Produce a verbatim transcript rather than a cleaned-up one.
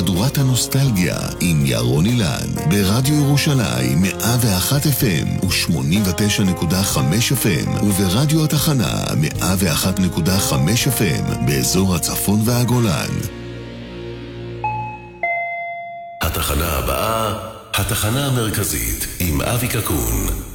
מהדורת הנוסטלגיה עם ירון אילן ברדיו ירושלים מאה ואחת אף אם ו-שמונים ותשע נקודה חמש אף אם וברדיו התחנה מאה ואחת נקודה חמש אף אם באזור הצפון והגולן. התחנה הבאה, התחנה המרכזית עם אבי קקון.